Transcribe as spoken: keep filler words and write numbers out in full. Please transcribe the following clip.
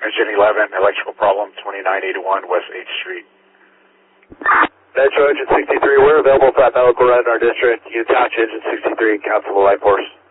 Engine eleven, electrical problem, twenty-nine eighty-one West eighth Street. Metro Engine sixty-three, we're available for that medical run in our district. Utah Engine sixty-three, Council Light Force.